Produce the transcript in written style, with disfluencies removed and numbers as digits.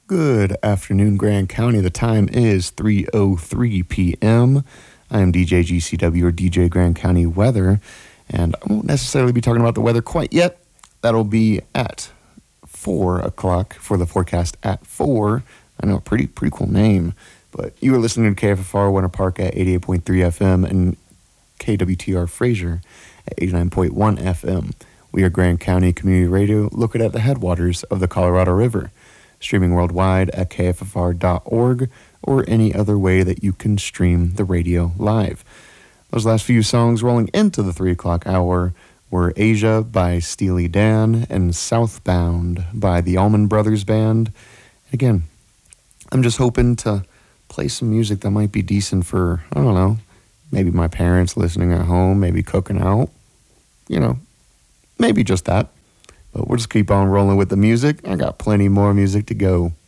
Good afternoon, Grand County. The time is 3:03 p.m. I am DJ GCW, or DJ Grand County Weather, and I won't necessarily be talking about the weather quite yet. That'll be at 4 o'clock for the forecast at 4. I know, pretty cool name. But you are listening to KFFR Winter Park at 88.3 FM and KWTR Fraser at 89.1 FM. We are Grand County Community Radio, located at the headwaters of the Colorado River. Streaming worldwide at kffr.org or any other way that you can stream the radio live. Those last few songs rolling into the 3 o'clock hour were Asia by Steely Dan and Southbound by the Allman Brothers Band. Again, I'm just hoping to play some music that might be decent for, I don't know, maybe my parents listening at home, maybe cooking out, maybe just that. But we'll just keep on rolling with the music. I got plenty more music to go.